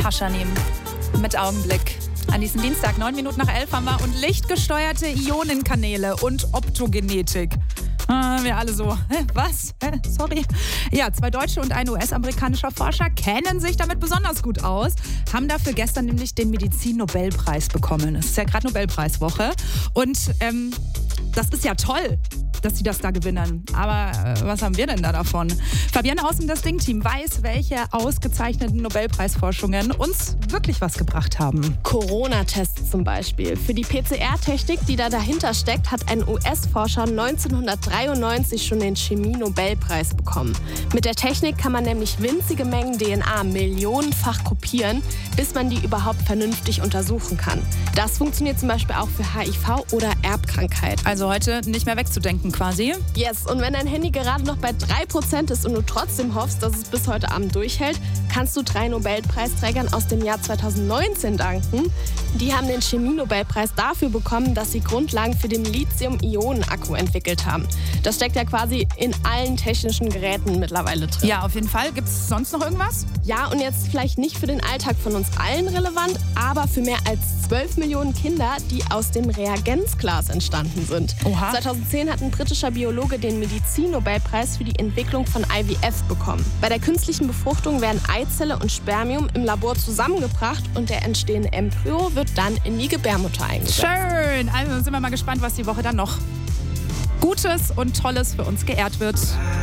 Pascha nehmen. Mit Augenblick. An diesem Dienstag, 9 Minuten nach 11 haben wir und lichtgesteuerte Ionenkanäle und Optogenetik. Wir alle so, was? Sorry. Ja, 2 deutsche und ein US-amerikanischer Forscher kennen sich damit besonders gut aus, haben dafür gestern nämlich den Medizin-Nobelpreis bekommen. Es ist ja gerade Nobelpreiswoche und das ist ja toll, dass sie das da gewinnen. Aber was haben wir denn da davon? Fabienne aus dem Das Ding-Team weiß, welche ausgezeichneten Nobelpreisforschungen uns wirklich was gebracht haben. Corona-Tests zum Beispiel. Für die PCR-Technik, die da dahinter steckt, hat ein US-Forscher 1993 schon den Chemie-Nobelpreis bekommen. Mit der Technik kann man nämlich winzige Mengen DNA millionenfach kopieren, bis man die überhaupt vernünftig untersuchen kann. Das funktioniert zum Beispiel auch für HIV oder Erbkrankheit. Also heute nicht mehr wegzudenken quasi. Yes, und wenn dein Handy gerade noch bei 3% ist und du trotzdem hoffst, dass es bis heute Abend durchhält, kannst du 3 Nobelpreisträgern aus dem Jahr 2019 danken. Die haben den Chemie-Nobelpreis dafür bekommen, dass sie Grundlagen für den Lithium-Ionen-Akku entwickelt haben. Das steckt ja quasi in allen technischen Geräten mittlerweile drin. Ja, auf jeden Fall. Gibt es sonst noch irgendwas? Ja, und jetzt vielleicht nicht für den Alltag von uns allen relevant, aber für mehr als 12 Millionen Kinder, die aus dem Reagenzglas entstanden sind. Oha. 2010 hat ein britischer Biologe den Medizin-Nobelpreis für die Entwicklung von IVF bekommen. Bei der künstlichen Befruchtung werden Eizelle und Spermium im Labor zusammengebracht und der entstehende Embryo wird dann in die Gebärmutter eingesetzt. Schön. Also sind wir mal gespannt, was die Woche dann noch Gutes und Tolles für uns geehrt wird.